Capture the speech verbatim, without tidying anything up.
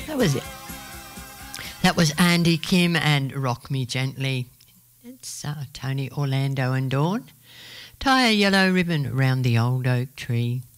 That was it. That was Andy Kim and Rock Me Gently. It's uh, Tony Orlando and Dawn. Tie a yellow ribbon round the old oak tree.